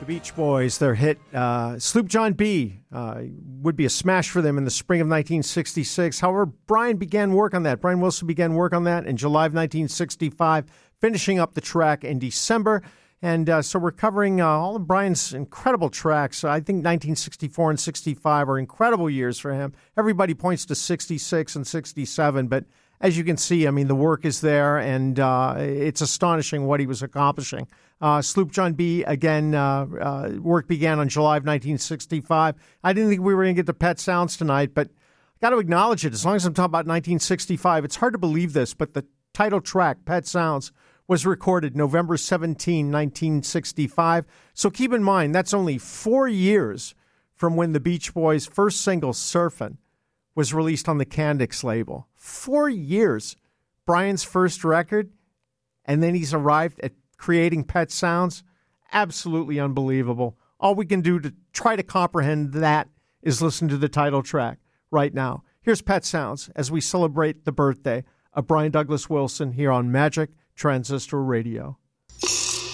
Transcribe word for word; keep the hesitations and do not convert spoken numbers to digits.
The Beach Boys, their hit uh, Sloop John B. Uh, would be a smash for them in the spring of nineteen sixty-six. However, Brian began work on that. Brian Wilson began work on that in July of nineteen sixty-five, finishing up the track in December. And uh, so we're covering uh, all of Brian's incredible tracks. I think nineteen sixty-four and sixty-five are incredible years for him. Everybody points to sixty-six and sixty-seven, but as you can see, I mean, the work is there, and uh, it's astonishing what he was accomplishing. Uh, Sloop John B., again, uh, uh, work began on July of nineteen sixty-five. I didn't think we were going to get to Pet Sounds tonight, but I got to acknowledge it. As long as I'm talking about nineteen sixty-five, it's hard to believe this, but the title track, Pet Sounds, was recorded November seventeenth, nineteen sixty-five. So keep in mind, that's only four years from when the Beach Boys' first single, Surfin', was released on the Candix label. Four years, Brian's first record, and then he's arrived at creating Pet Sounds. Absolutely unbelievable. All we can do to try to comprehend that is listen to the title track right now. Here's Pet Sounds as we celebrate the birthday of Brian Douglas Wilson here on Magic Transistor Radio.